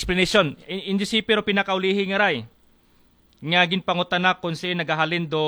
explanation. Indisi pero pinakaulihi nga ray. Nga ginpangutan na kung saan nagahalin do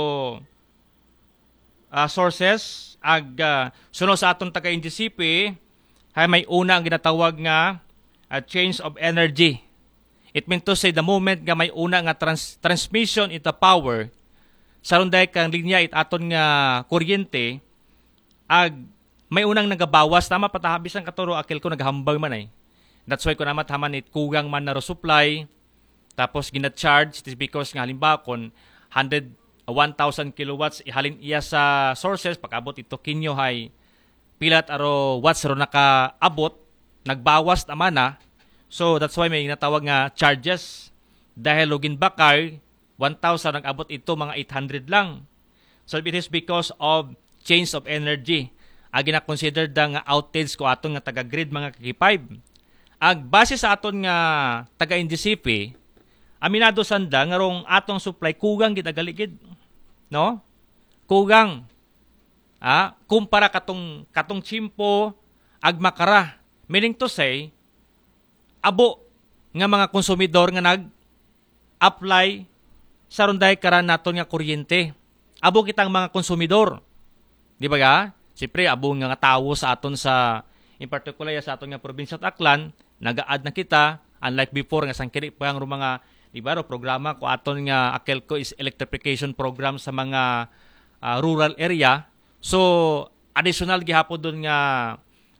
sources ag suno sa aton taga NGCP hay may una ang ginatawag nga change of energy. It means to say the moment nga may una nga transmission into power sa runday kang linya it aton nga kuryente ag may unang nagabawas tama patahabis ang katuro akil ko naghambag man ay. That's why ko naman haman it kugang man na supply tapos gina-charge this because nga halimbawa kon 1,000 kilowatts ihalin iya sa sources pag-abot ito kinyo hay pilat aro watts ro nakaabot nagbawas naman na. So that's why may natawag nga charges dahil login bakay 1,000 nag-abot ito mga 800 lang. So it is because of change of energy. Agi na consider nga outage ko aton nga taga-grid mga kaki-5. Ag base sa aton nga taga-NGCP, aminado sanda nga rong atong supply kugang gitagaligid. No? Kugang. Kumpara katong chimpo ag makara. Meaning to say, abo nga mga konsumidor nga nag-apply sa runday karan naton nga kuryente. Abo kitang mga konsumidor. Di ba ga? Siyempre, abo nga tawo sa aton sa, in particular sa aton nga probinsya at Aklan, nag-a-add na kita, unlike before nga sangkiri pa ang mga, di ba, programa ko aton nga AKELCO is electrification program sa mga rural area. So, additional gihapon doon nga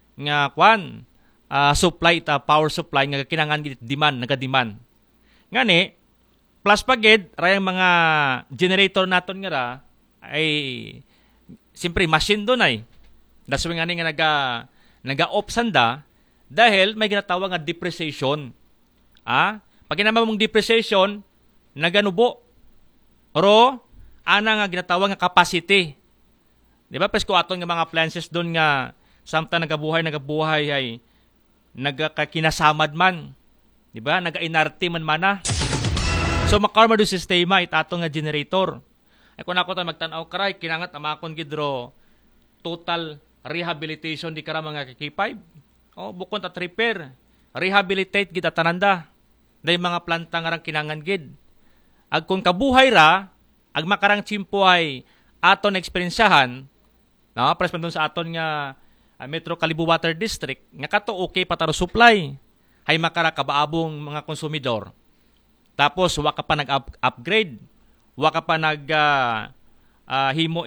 supply power supply nga kinahanglan demand naga-demand. Ngani plus pagid rayang mga generator naton nga ra ay siyempre machine doon ay. That's why nga naga-off sanda dahil may ginatawag nga depreciation. Pag naman mong depreciation naganubo oro ana nga ginatawag nga capacity. Di ba? Pesko aton nga mga appliances doon nga samtang nagabuhay ay nagkakinasamad man. Di ba? Naga-inarte man mana. So, makarma do sistema itato nga generator. Ay kung ako tayo magtanaw karay, kinangat amakon gidro total rehabilitation di kara mga kiki-5. Bukon ta repair. Rehabilitate gid tananda. Dahil mga planta nga rang kinangan gid. Ag kung kabuhay ra, ag makarang chimpo ay aton ekspersyahan, no? Prespan doon sa aton nga Metro Calibu Water District, nga kato okay pataro supply. Hay makara kabaabong mga konsumidor. Tapos wa ka pa nag-upgrade, wa ka pa himo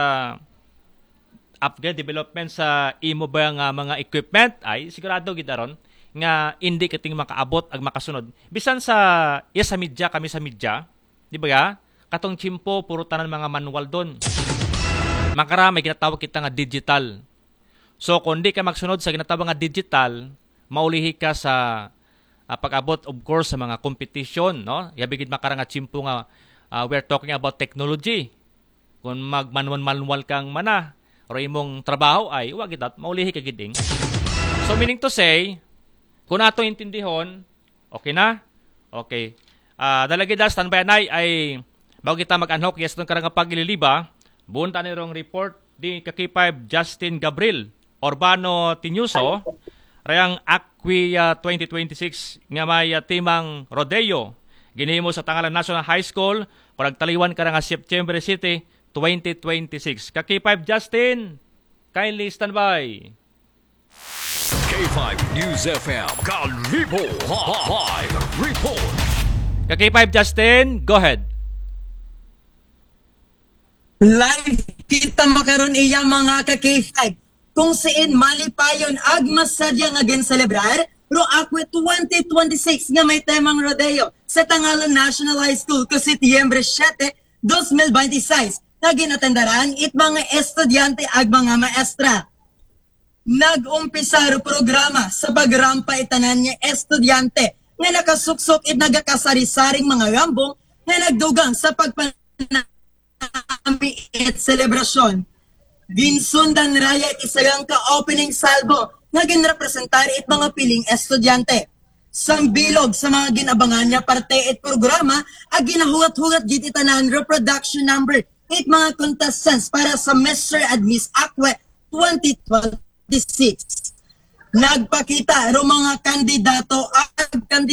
upgrade development sa imo ba nga mga equipment ay sigurado gid aron nga hindi kating makaabot ag makasunod. Bisan sa sa media kami sa media, di ba ga? Katong chimpo puro tanan mga manual doon. Makara may ginatawag kita nga digital. So kung di ka magsunod sa ginatawag nga digital, maulihi ka sa pag-abot of course sa mga competition, no? Yabigid makara nga chimpo nga we're talking about technology. Kung magmanual kang mana or imong trabaho ay wa gid maulihi ka giding. So meaning to say, kung ato intindihon, okay na? Okay. Dalagi da standby ay bago kita mag-unhook yes nung karang pagililiba, bunta ni rong report di kaki-5 Justin Gabriel Urbano Tinuso rayang Acqui 2026 nga may timang rodeo ginhimo sa Tangalan National High School kung nagtaliwan ka nga September City 2026. Kaki-5 Justin, kindly standby. K5 News FM Kalibo Live Report. Kaki-5 Justin, go ahead. Live kita makaron iya mga ka-K5 kung siin malipayon ag masadya nga celebrar ro Acqui 2026 nga may temang rodeo sa Tangalan National High School ko Setyembre 7, 2026 na ginatendaran it mga estudyante ag mga maestra. Nag-umpisa ro programa sa pagrampa itanan nga estudyante nga nakasuksok it nagakasari-saring mga rambong nga nagdugang sa at selebrasyon. Ginsundan raya isagang ka-opening salvo nga ginrepresentar it mga piling estudyante. Sang bilog sa mga ginabangan niya parte it programa ag ginahugat-hugat gid itanan reproduction number it mga contestants para sa Mr. and Miss Acqui 2026. Nagpakita ro mga kandidato at